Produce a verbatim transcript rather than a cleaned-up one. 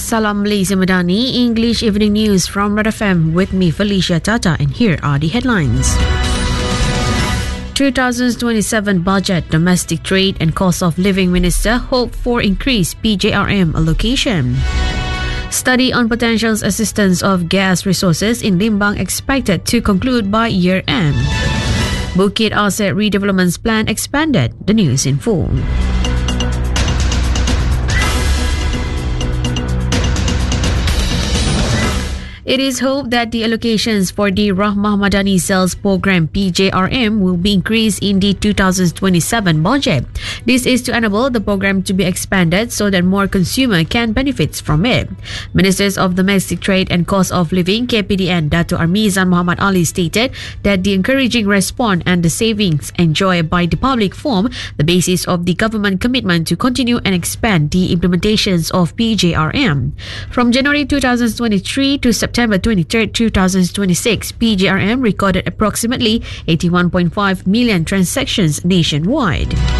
Salam Malaysia Madani, English Evening News from Red F M with me Felicia Tata, and here are the headlines. twenty twenty-seven Budget, Domestic Trade and Cost of Living Minister hope for increased P J R M allocation. Study on potential assistance of gas resources in Limbang expected to conclude by year end. Bukit Asset Redevelopment Plan expanded. The news in full. It is hoped that the allocations for the Rahmah Madani Sales Program P J R M will be increased in the twenty twenty-seven budget. This is to enable the program to be expanded so that more consumers can benefit from it. Ministers of Domestic Trade and Cost of Living K P D N Dato' Armizan Muhammad Ali stated that the encouraging response and the savings enjoyed by the public form the basis of the government commitment to continue and expand the implementations of P J R M. From January twenty twenty-three to September September twenty-third, twenty twenty-six, P J R M recorded approximately eighty-one point five million transactions nationwide.